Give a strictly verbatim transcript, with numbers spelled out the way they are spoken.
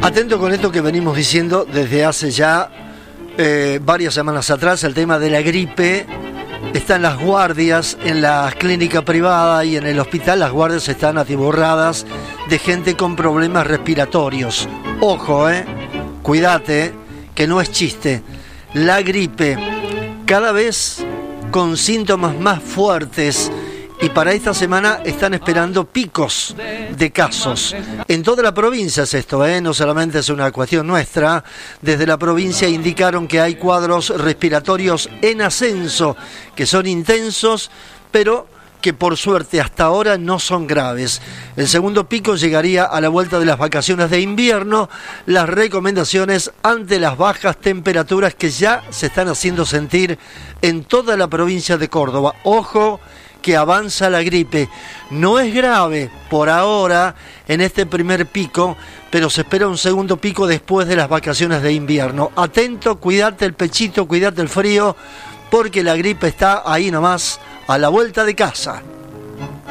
Atento con esto que venimos diciendo desde hace ya eh, varias semanas atrás, el tema de la gripe. Están las guardias en la clínica privada y en el hospital, las guardias están atiborradas de gente con problemas respiratorios. Ojo, eh, cuídate, que no es chiste. La gripe, cada vez con síntomas más fuertes. Y para esta semana están esperando picos de casos. En toda la provincia es esto, ¿eh? No solamente es una cuestión nuestra. Desde la provincia indicaron que hay cuadros respiratorios en ascenso, que son intensos, pero que por suerte hasta ahora no son graves. El segundo pico llegaría a la vuelta de las vacaciones de invierno. Las recomendaciones ante las bajas temperaturas que ya se están haciendo sentir en toda la provincia de Córdoba. Ojo, que avanza la gripe. No es grave por ahora en este primer pico, pero se espera un segundo pico después de las vacaciones de invierno. Atento, cuídate el pechito, cuídate el frío, porque la gripe está ahí nomás, a la vuelta de casa.